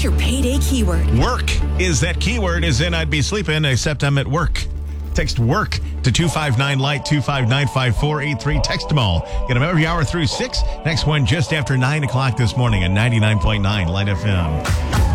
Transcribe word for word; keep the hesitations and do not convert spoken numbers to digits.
What's your payday keyword? Work is that keyword, as in I'd be sleeping, except I'm at work. Text WORK to two five nine light, two five nine five four eight three. Text them all. Get them every hour through six. Next one just after nine o'clock this morning at ninety-nine point nine Light F M.